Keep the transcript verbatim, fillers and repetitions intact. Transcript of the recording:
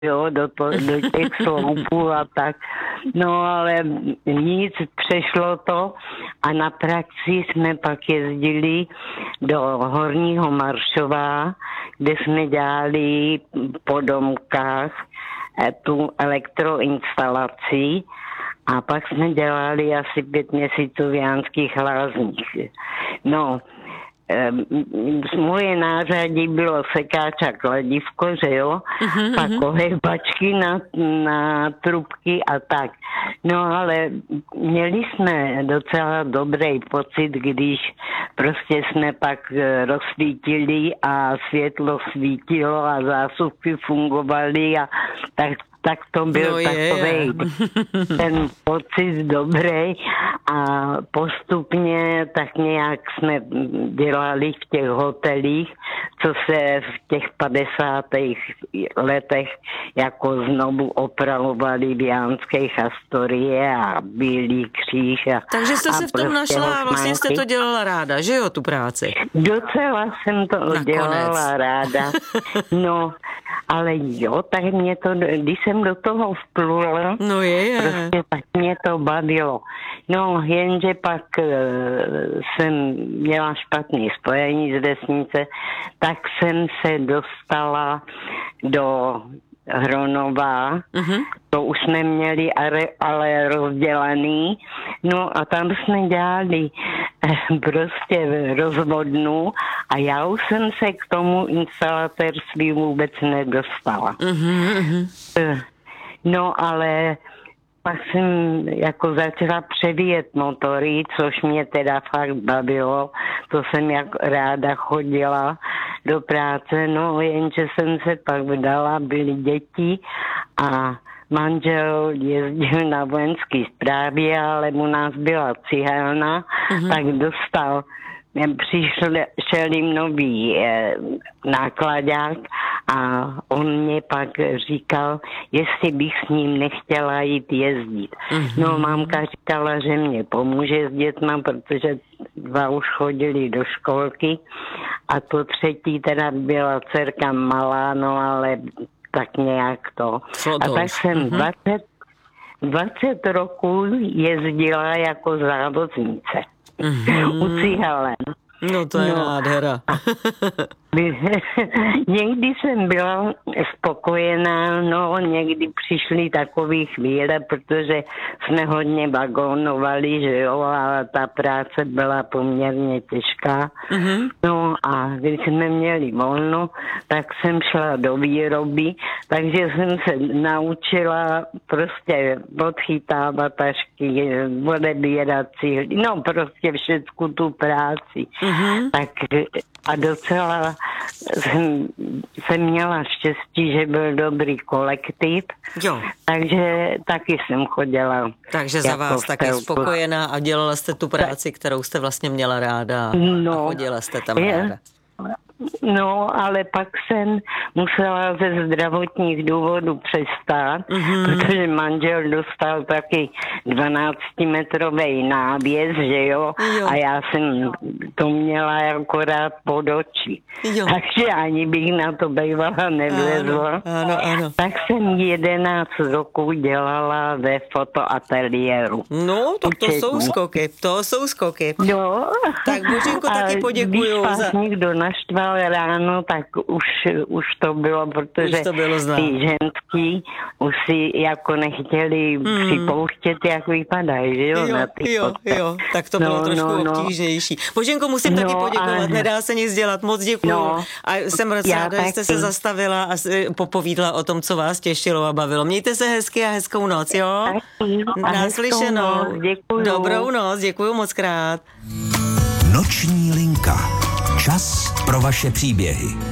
jo, do, to, do těch sloupů a tak. No ale nic, přešlo to a na praxi jsme pak jezdili do Horního Maršova, kde jsme dělali po domkách tu elektroinstalaci a pak jsme dělali asi pět měsíců v Jánských Lázních. No, moje nářadí bylo sekáč a kladívko, že jo, uh-huh, pak uh-huh. ohejbačky na, na trubky a tak. No ale měli jsme docela dobrý pocit, když prostě jsme pak rozsvítili a světlo svítilo a zásuvky fungovaly a tak tak to byl no takovej ten pocit dobrý a postupně tak nějak jsme dělali v těch hotelích, co se v těch padesátých letech jako znovu opravovali v Jánských Astorie a Bílý kříž. A, Takže jste se v tom prostě našla a vlastně jste to dělala ráda, že jo, tu práci? Docela jsem to Nakonec. dělala ráda. No, ale jo, tak mě to, když jsem do toho vplula, no je, je. prostě tak mě to bavilo. No, jenže pak e, jsem měla špatný spojení z vesnice, tak jsem se dostala do Hronova, uh-huh. to už jsme měli ale, ale rozdělaný, no a tam jsme dělali eh, prostě rozvodnu a já už jsem se k tomu instalatérství vůbec nedostala. Uh-huh. No ale pak jsem jako začala převíjet motory, což mě teda fakt bavilo, to jsem jak ráda chodila do práce, no jenže jsem se pak vdala, byly děti a manžel jezdil na vojenský správě, ale u nás byla cihelna, uh-huh. tak dostal, přišel šel jim nový eh, nákladák a on mě pak říkal, jestli bych s ním nechtěla jít jezdit. Uh-huh. No mamka říkala, že mě pomůže s dětma, protože dva už chodili do školky a to třetí teda byla dcerka malá, no ale tak nějak to. A tak jsem uh-huh. dvacet, dvacet roků jezdila jako závodnice. Mm-hmm. U cihelen. No to je no. nádhera. Někdy jsem byla spokojená, no někdy přišly takové chvíle, protože jsme hodně vagónovali, že jo, a ta práce byla poměrně těžká. Mm-hmm. No a když jsme měli volno, tak jsem šla do výroby, takže jsem se naučila prostě odchytávat tašky, odebírat si, no prostě všecku tu práci. Mm-hmm. Tak a docela jsem, jsem měla štěstí, že byl dobrý kolektiv, jo. takže taky jsem chodila. Takže za vás taky spokojená a dělala jste tu práci, kterou jste vlastně měla ráda no, a chodila jste tam je. ráda. No, ale pak jsem musela ze zdravotních důvodů přestát, mm-hmm. protože manžel dostal taky dvanáctimetrový návěs, že jo? jo, a já jsem to měla akorát pod oči. Jo. Takže ani bych na to bývala nevlezla. Ano, ano, ano. Tak jsem jedenáct roků dělala ve fotoateliéru. No, tak to jsou skoky, to jsou skoky. Jo. Tak Boženko, taky poděkuju. Když vás někdo naštval ráno, tak už, už to bylo, protože to bylo ty ženský už si jako nechtěli mm. připouštět, jak vypadají, že jo? Jo, na ty jo, jo, tak to bylo no, trošku no, obtížnější. Boženko, musím no, taky poděkovat, a... nedá se nic dělat, moc děkuju. No, a jsem ráda, že jste se zastavila a popovídala o tom, co vás těšilo a bavilo. Mějte se hezky a hezkou noc, jo? Naslyšenou. Děkuju. Dobrou noc, děkuju moc krát. Noční linka. Čas pro vaše příběhy.